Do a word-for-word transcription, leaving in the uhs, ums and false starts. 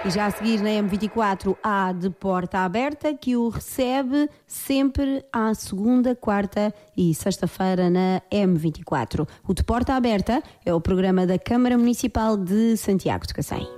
E já a seguir na M vinte e quatro há De Porta Aberta, que o recebe sempre à segunda, quarta e sexta-feira na M vinte e quatro. O De Porta Aberta é o programa da Câmara Municipal de Santiago de Cacém.